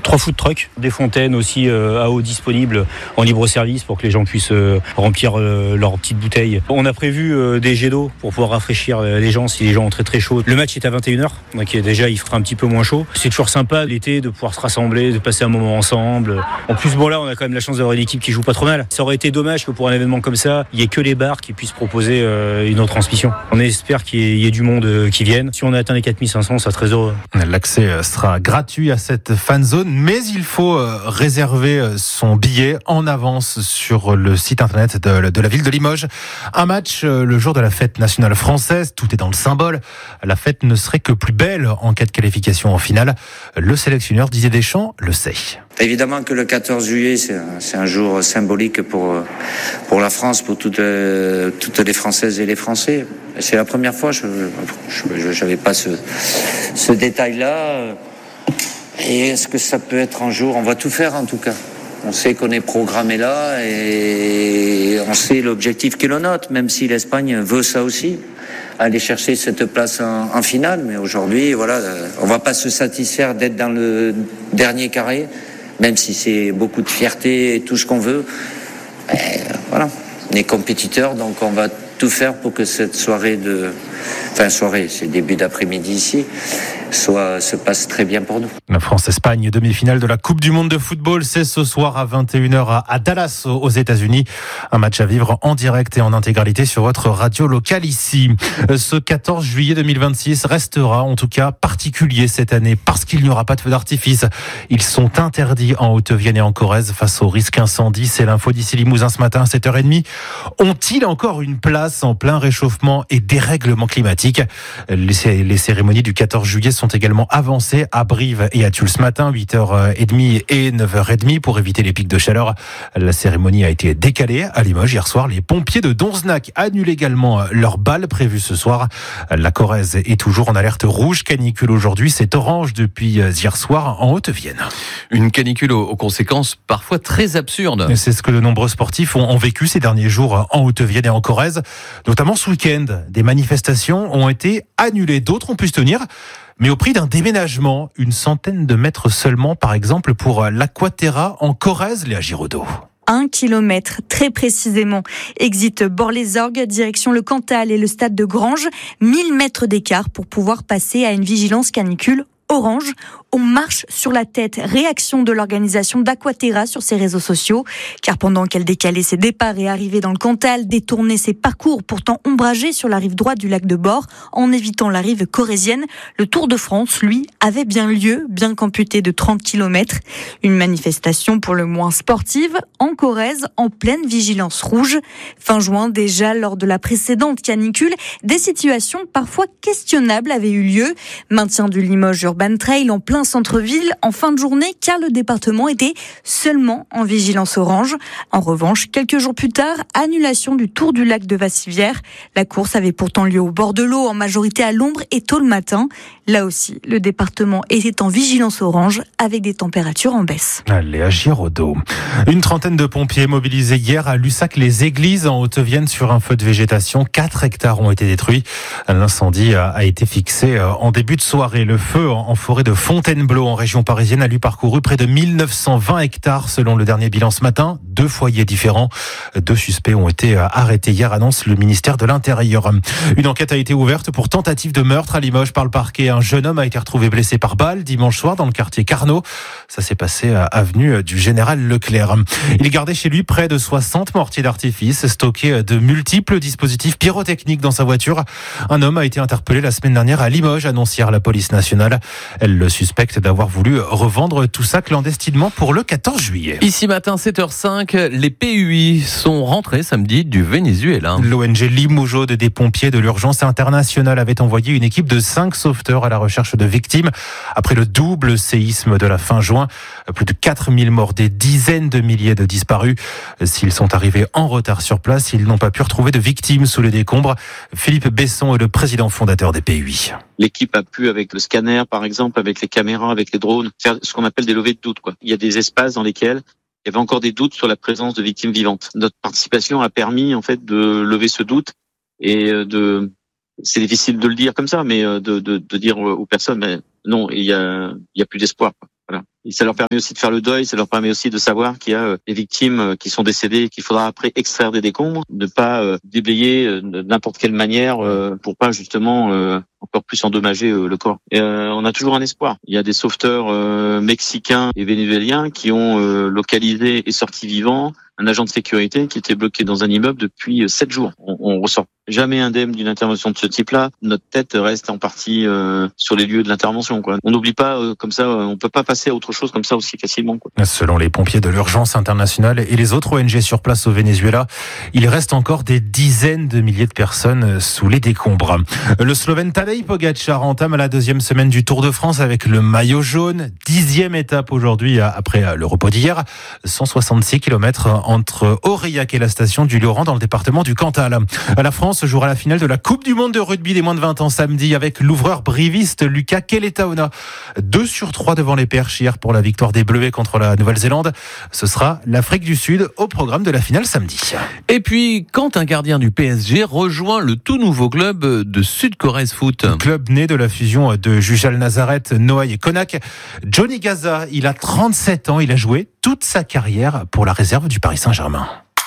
3 food trucks, des fontaines aussi à eau disponibles en libre service pour que les gens puissent remplir leurs petites bouteilles. On a prévu des jets d'eau pour pouvoir rafraîchir les gens si les gens ont très chaud. Le match est à 21h, donc déjà il fera un petit peu moins chaud. C'est toujours sympa l'été de pouvoir se rassembler, de passer un moment ensemble. En plus là on a quand même la chance d'avoir une équipe qui joue pas trop mal. Ça aurait été dommage que pour un événement comme ça, il n'y ait que les bars qui puissent proposer une autre transmission. On espère qu'il y ait du monde qui vienne. Si on a atteint les 4500, ça serait très heureux. L'accès sera gratuit à cette fan zone, mais il faut réserver son billet en avance sur le site internet de la ville de Limoges. Un match le jour de la fête nationale française, tout est dans le symbole. La fête ne serait que plus belle en cas de qualification en finale. Le sélectionneur Didier Deschamps le sait. Évidemment que le 14 juillet, c'est un jour symbolique pour la France, pour toutes les Françaises et les Français. C'est la première fois, je n'avais pas ce détail-là. Et est-ce que ça peut être un jour? On va tout faire en tout cas. On sait qu'on est programmé là et on sait l'objectif qui est le nôtre, même si l'Espagne veut ça aussi, aller chercher cette place en finale. Mais aujourd'hui, voilà, on va pas se satisfaire d'être dans le dernier carré, même si c'est beaucoup de fierté et tout ce qu'on veut. Mais voilà, on est compétiteurs, donc on va tout faire pour que cette soirée c'est début d'après-midi ici, se passe très bien pour nous. La France-Espagne, demi-finale de la Coupe du Monde de football, c'est ce soir à 21h à Dallas, aux États-Unis. Un match à vivre en direct et en intégralité sur votre radio locale ici. Ce 14 juillet 2026 restera en tout cas particulier cette année parce qu'il n'y aura pas de feux d'artifice. Ils sont interdits en Haute-Vienne et en Corrèze face au risque incendie. C'est l'info d'ici Limousin ce matin à 7h30. Ont-ils encore une place en plein réchauffement et dérèglement climatique? Les cérémonies du 14 juillet sont également avancées à Brive et à Tulle ce matin, 8h30 et 9h30 pour éviter les pics de chaleur. La cérémonie a été décalée à Limoges hier soir. Les pompiers de Donzenac annulent également leur bal prévu ce soir. La Corrèze est toujours en alerte rouge. Canicule aujourd'hui, c'est orange depuis hier soir en Haute-Vienne. Une canicule aux conséquences parfois très absurdes. C'est ce que de nombreux sportifs ont vécu ces derniers jours en Haute-Vienne et en Corrèze. Notamment ce week-end, des manifestations ont été annulées. D'autres ont pu se tenir, mais au prix d'un déménagement. 100 de mètres seulement, par exemple, pour l'Aquaterra en Corrèze, Léa Giraudot. 1 kilomètre, très précisément. Exit Bord-les-Orgues, direction le Cantal et le stade de Granges. 1000 mètres d'écart pour pouvoir passer à une vigilance canicule orange. On marche sur la tête. Réaction de l'organisation d'Aquaterra sur ses réseaux sociaux. Car pendant qu'elle décalait ses départs et arrivait dans le Cantal, détournait ses parcours pourtant ombragés sur la rive droite du lac de Bord, en évitant la rive corrézienne, le Tour de France, lui, avait bien lieu, bien qu'amputé de 30 km. Une manifestation pour le moins sportive, en Corrèze, en pleine vigilance rouge. Fin juin, déjà, lors de la précédente canicule, des situations parfois questionnables avaient eu lieu. Maintien du Limoges Urban Trail en plein centre-ville en fin de journée car le département était seulement en vigilance orange. En revanche, quelques jours plus tard, annulation du Tour du lac de Vassivière. La course avait pourtant lieu au bord de l'eau, en majorité à l'ombre et tôt le matin. Là aussi, le département était en vigilance orange avec des températures en baisse. Léa Giraudot. Une trentaine de pompiers mobilisés hier à Lussac-les-Églises en Haute-Vienne sur un feu de végétation. 4 hectares ont été détruits. L'incendie a été fixé en début de soirée. Le feu en forêt de Fontainebleau en région parisienne a lui parcouru près de 1920 hectares selon le dernier bilan ce matin. 2 foyers différents. 2 suspects ont été arrêtés hier, annonce le ministère de l'Intérieur. Une enquête a été ouverte pour tentative de meurtre à Limoges par le parquet. Un jeune homme a été retrouvé blessé par balle dimanche soir dans le quartier Carnot. Ça s'est passé à avenue du Général Leclerc. Il gardait chez lui près de 60 mortiers d'artifice, stockés de multiples dispositifs pyrotechniques dans sa voiture. Un homme a été interpellé la semaine dernière à Limoges, annonce hier la police nationale. Elle le suspecte d'avoir voulu revendre tout ça clandestinement pour le 14 juillet. Ici matin, 7h05, les PUI sont rentrés samedi du Venezuela. L'ONG Limougeaude des pompiers de l'urgence internationale avait envoyé une équipe de 5 sauveteurs à la recherche de victimes. Après le double séisme de la fin juin, plus de 4000 morts, des dizaines de milliers de disparus. S'ils sont arrivés en retard sur place, ils n'ont pas pu retrouver de victimes sous les décombres. Philippe Besson est le président fondateur des PUI. L'équipe a pu, avec le scanner par exemple, avec les caméras, avec les drones, faire ce qu'on appelle des levées de doute. Il y a des espaces dans lesquels il y avait encore des doutes sur la présence de victimes vivantes. Notre participation a permis en fait de lever ce doute et c'est difficile de le dire comme ça, mais de dire aux personnes, mais non, il y a plus d'espoir. Voilà. Et ça leur permet aussi de faire le deuil, ça leur permet aussi de savoir qu'il y a des victimes qui sont décédées et qu'il faudra après extraire des décombres, ne pas déblayer de n'importe quelle manière pour pas justement encore plus endommager le corps. Et on a toujours un espoir. Il y a des sauveteurs mexicains et vénézuéliens qui ont localisé et sorti vivant un agent de sécurité qui était bloqué dans un immeuble depuis 7 jours. On ressort jamais indemne d'une intervention de ce type-là. Notre tête reste en partie sur les lieux de l'intervention, quoi. On n'oublie pas comme ça, on peut pas passer à autre chose comme ça aussi facilement, quoi. Selon les pompiers de l'urgence internationale et les autres ONG sur place au Venezuela, il reste encore des dizaines de milliers de personnes sous les décombres. Le Slovène Tadej Pogačar entame la 2e semaine du Tour de France avec le maillot jaune. 10e étape aujourd'hui après le repos d'hier. 166 km entre Aurillac et la station du Lioran dans le département du Cantal. La France jouera la finale de la Coupe du Monde de rugby des moins de 20 ans samedi avec l'ouvreur briviste Lucas Keletaona. 2/3 devant les Perches hier pour la victoire des Bleuets contre la Nouvelle-Zélande. Ce sera l'Afrique du Sud au programme de la finale samedi. Et puis, quand un gardien du PSG rejoint le tout nouveau club de Sud-Corrèze Foot. Club né de la fusion de Jujal Nazareth, Noailles et Konak. Johnny Gaza, il a 37 ans, il a joué toute sa carrière pour la réserve du Paris Saint-Germain.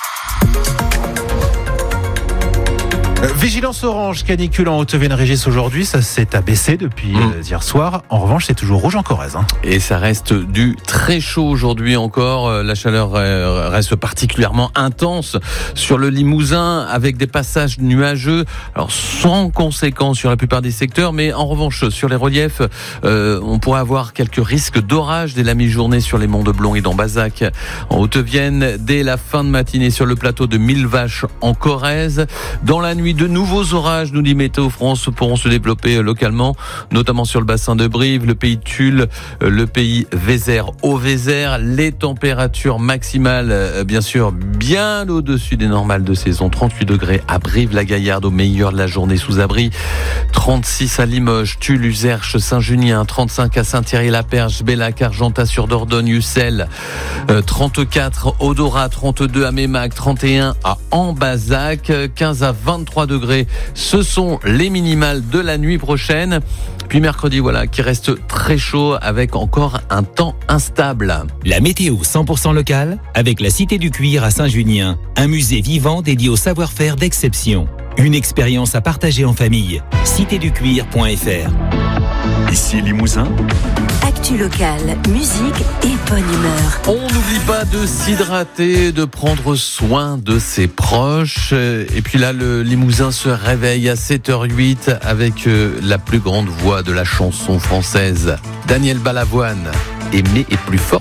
Vigilance orange, canicule en Haute-Vienne-Régis aujourd'hui, ça s'est abaissé depuis hier soir. En revanche, c'est toujours rouge en Corrèze. Et ça reste du très chaud aujourd'hui encore. La chaleur reste particulièrement intense sur le Limousin avec des passages nuageux. Alors sans conséquence sur la plupart des secteurs, mais en revanche sur les reliefs, on pourrait avoir quelques risques d'orage dès la mi-journée sur les monts de Blon et d'Ambazac. En Haute-Vienne, dès la fin de matinée sur le plateau de Millevaches en Corrèze. Dans la nuit, de nouveaux orages, nous dit Météo France, pourront se développer localement, notamment sur le bassin de Brive, le pays de Tulle, le pays Vézère au Vézère. Les températures maximales, bien sûr, bien au-dessus des normales de saison. 38 degrés à Brive-la-Gaillarde au meilleur de la journée sous abri. 36 à Limoges, Tulle, Uzerche, Saint-Junien. 35 à Saint-Thierry-la-Perche, Bellac, Argentat-sur-Dordogne, Ussel. 34 Odorat, 32 à Mémac, 31 à Ambazac, 15 à 23 degrés. Ce sont les minimales de la nuit prochaine. Puis mercredi, voilà, qui reste très chaud avec encore un temps instable. La météo 100% locale avec la Cité du Cuir à Saint-Junien. Un musée vivant dédié au savoir-faire d'exception. Une expérience à partager en famille. citéducuir.fr. Ici Limousin. Actu locale, musique et bonne humeur. On n'oublie pas de s'hydrater, de prendre soin de ses proches. Et puis là, le Limousin se réveille à 7h08 avec la plus grande voix de la chanson française. Daniel Balavoine, Aimer est plus fort